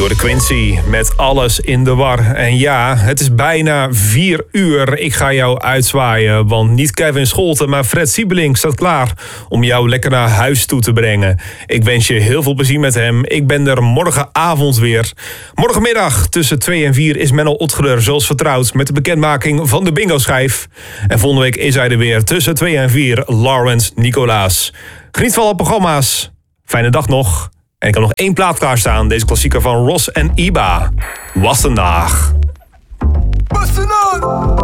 Door Quincy met Alles in de War. En ja, het is bijna 4 uur. Ik ga jou uitzwaaien, want niet Kevin Scholten, maar Fred Siebelink staat klaar om jou lekker naar huis toe te brengen. Ik wens je heel veel plezier met hem. Ik ben er morgenavond weer. Morgenmiddag tussen 2 en 4 is Menno Ottger zoals vertrouwd met de bekendmaking van de bingo-schijf. En volgende week is hij er weer tussen 2 en 4, Laurens Nicolaas. Geniet van alle programma's. Fijne dag nog. En ik heb nog 1 plaat klaarstaan. Deze klassieker van Ross en Iba. Was een dag.